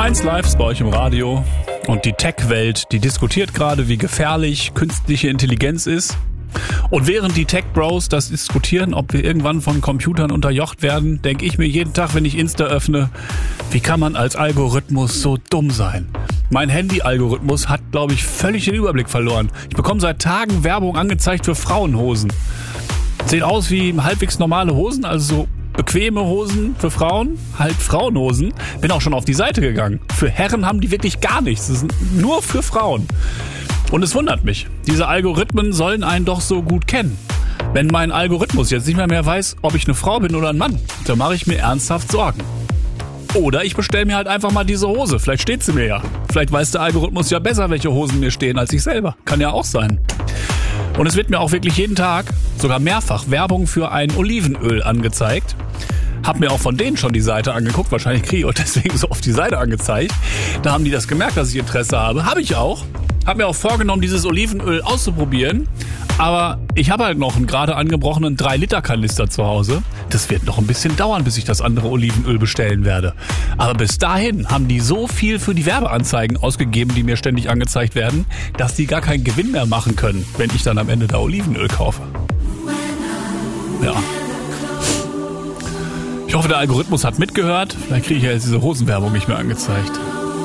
1 Live ist bei euch im Radio und die Tech-Welt, die diskutiert gerade, wie gefährlich künstliche Intelligenz ist. Und während die Tech-Bros das diskutieren, ob wir irgendwann von Computern unterjocht werden, denke ich mir jeden Tag, wenn ich Insta öffne, wie kann man als Algorithmus so dumm sein? Mein Handy-Algorithmus hat, glaube ich, völlig den Überblick verloren. Ich bekomme seit Tagen Werbung angezeigt für Frauenhosen. Sehen aus wie halbwegs normale Hosen, also so bequeme Hosen für Frauen, halt Frauenhosen. Bin auch schon auf die Seite gegangen. Für Herren haben die wirklich gar nichts. Das ist nur für Frauen. Und es wundert mich. Diese Algorithmen sollen einen doch so gut kennen. Wenn mein Algorithmus jetzt nicht mehr weiß, ob ich eine Frau bin oder ein Mann, dann mache ich mir ernsthaft Sorgen. Oder ich bestelle mir halt einfach mal diese Hose. Vielleicht steht sie mir ja. Vielleicht weiß der Algorithmus ja besser, welche Hosen mir stehen, als ich selber. Kann ja auch sein. Und es wird mir auch wirklich jeden Tag, sogar mehrfach, Werbung für ein Olivenöl angezeigt. Hab mir auch von denen schon die Seite angeguckt. Wahrscheinlich kriege ich deswegen so oft die Seite angezeigt. Da haben die das gemerkt, dass ich Interesse habe. Habe ich auch. Hab mir auch vorgenommen, dieses Olivenöl auszuprobieren. Aber ich habe halt noch einen gerade angebrochenen 3-Liter-Kanister zu Hause. Das wird noch ein bisschen dauern, bis ich das andere Olivenöl bestellen werde. Aber bis dahin haben die so viel für die Werbeanzeigen ausgegeben, die mir ständig angezeigt werden, dass die gar keinen Gewinn mehr machen können, wenn ich dann am Ende da Olivenöl kaufe. Ja. Ich hoffe, der Algorithmus hat mitgehört. Vielleicht kriege ich ja jetzt diese Hosenwerbung nicht mehr angezeigt.